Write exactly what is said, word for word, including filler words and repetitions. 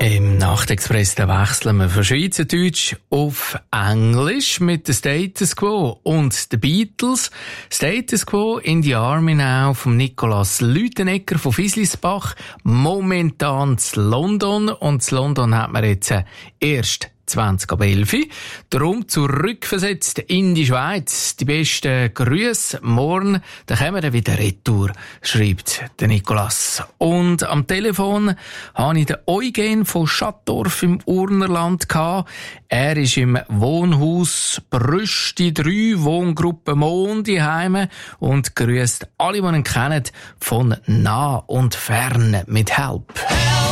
Im Nachtexpress wechseln wir von Schweizerdeutsch auf Englisch mit der Status Quo und den Beatles. Status Quo in the Army Now von Nikolaus Lütenegger von Fislisbach. Momentan zu London. Und zu London hat man jetzt erst zwanzig ab elf. Darum zurückversetzt in die Schweiz. Die besten Grüße. Morgen, dann kommen wir wieder retour, schreibt der Nikolaus. Und am Telefon habe ich den Eugen von Schattdorf im Urnerland gehabt. Er ist im Wohnhaus Brüsti drei, Wohngruppe Mondi heime und grüßt alle, die ihn kennen, von nah und fern mit Help.